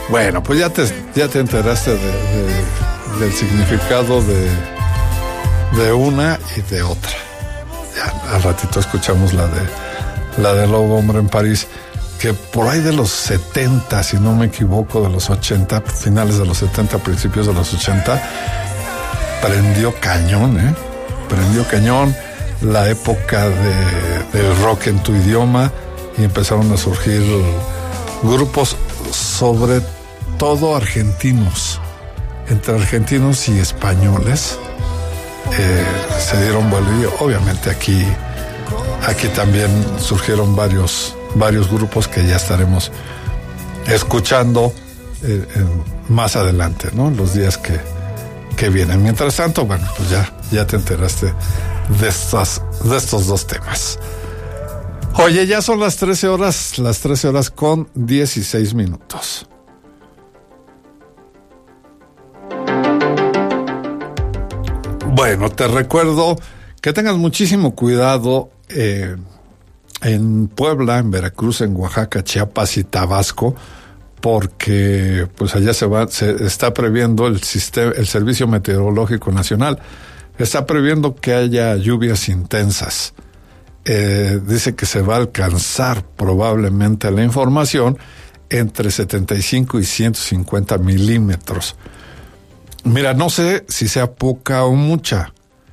Bueno, pues ya te enteraste del significado de una y de otra. Ya al ratito escuchamos la de Lobo Hombre en París, que por ahí de los 70, si no me equivoco, de los 80, finales de los 70, principios de los 80, prendió cañón, prendió cañón la época del rock en tu idioma, y empezaron a surgir grupos, sobre todo argentinos, entre argentinos y españoles, se dieron vuelo, y obviamente aquí también surgieron varios grupos que ya estaremos escuchando más adelante, ¿no? Los días que vienen. Mientras tanto, bueno, pues ya te enteraste de estos dos temas. Oye, ya son las 13 horas con 16 minutos. Bueno, te recuerdo que tengas muchísimo cuidado en Puebla, en Veracruz, en Oaxaca, Chiapas y Tabasco, porque pues allá se está previendo el Servicio Meteorológico Nacional está previendo que haya lluvias intensas. Dice que se va a alcanzar probablemente la información entre 75 y 150 milímetros. Mira, no sé si sea poca o mucha,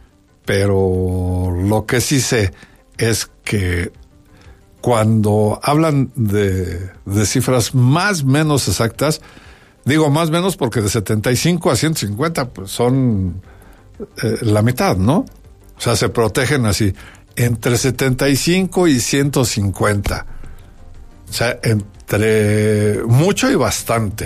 pero lo que sí sé es que cuando hablan de cifras más o menos exactas, digo más o menos porque de 75 a 150 pues son la mitad, ¿no? O sea, se protegen así, entre 75 y 150. O sea, entre mucho y bastante.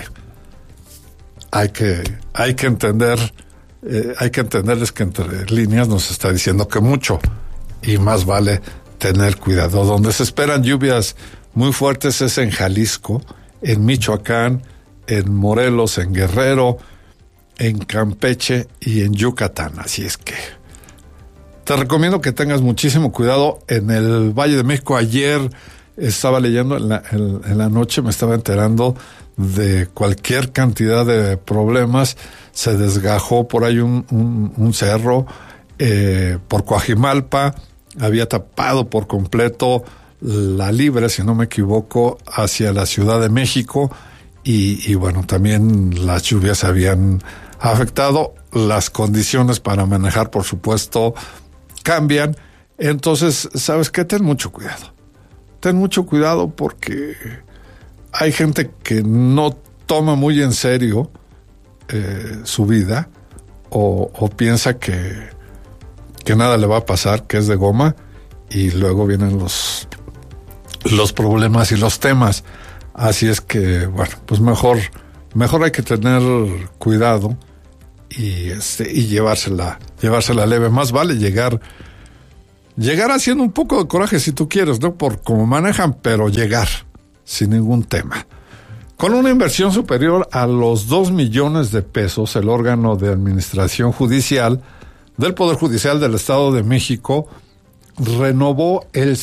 Hay que entender, hay que entenderles que entre líneas nos está diciendo que mucho, y más vale tener cuidado. Donde se esperan lluvias muy fuertes es en Jalisco, en Michoacán, en Morelos, en Guerrero, en Campeche y en Yucatán. Así es que te recomiendo que tengas muchísimo cuidado. En el Valle de México, ayer estaba leyendo, en la noche me estaba enterando de cualquier cantidad de problemas. Se desgajó por ahí un cerro por Coajimalpa, había tapado por completo la Libre, si no me equivoco, hacia la Ciudad de México, y bueno, también las lluvias habían afectado. Las condiciones para manejar, por supuesto, cambian. Entonces, ¿sabes qué? Ten mucho cuidado. Ten mucho cuidado porque hay gente que no toma muy en serio su vida o piensa que nada le va a pasar, que es de goma, y luego vienen los problemas y los temas. Así es que, bueno, pues mejor hay que tener cuidado y llevársela leve. Más vale llegar haciendo un poco de coraje si tú quieres, ¿no? Por cómo manejan, pero llegar sin ningún tema. Con una inversión superior a los 2 millones de pesos, el órgano de administración judicial del Poder Judicial del Estado de México renovó el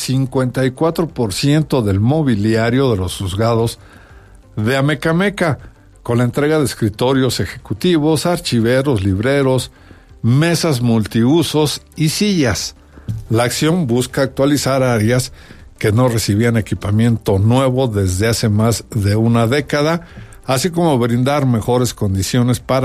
54% del mobiliario de los juzgados de Amecameca, con la entrega de escritorios ejecutivos, archiveros, libreros, mesas multiusos y sillas. La acción busca actualizar áreas que no recibían equipamiento nuevo desde hace más de una década, así como brindar mejores condiciones para